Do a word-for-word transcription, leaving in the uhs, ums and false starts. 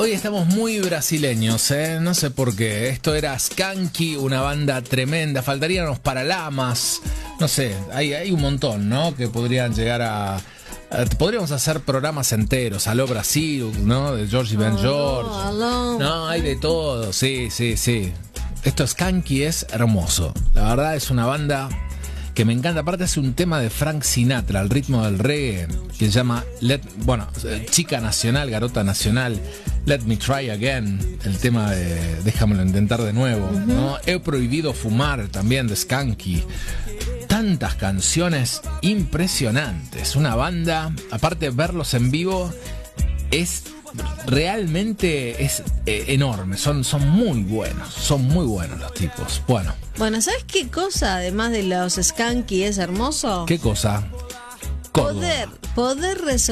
Hoy estamos muy brasileños, ¿eh? No sé por qué. Esto era Skanky, una banda tremenda. Faltarían los Paralamas. No sé, hay, hay un montón, ¿no? Que podrían llegar a... a podríamos hacer programas enteros. Aló Brasil, ¿no? De George Ben George. Aló. No, hay de todo. Sí, sí, sí. Esto Skanky es hermoso. La verdad es una banda que me encanta. Aparte es un tema de Frank Sinatra, al ritmo del reggae, que se llama Let, bueno, chica nacional, garota nacional, Let Me Try Again, el tema de Déjamelo intentar de nuevo, uh-huh. ¿no? He prohibido fumar, también de Skanky. Tantas canciones impresionantes. Una banda, aparte verlos en vivo, es realmente es eh, enorme. Son, son muy buenos, son muy buenos los tipos. Bueno. Bueno, ¿sabes qué cosa, además de los Skanky, es hermoso? ¿Qué cosa? Córdoba. Poder, poder resolver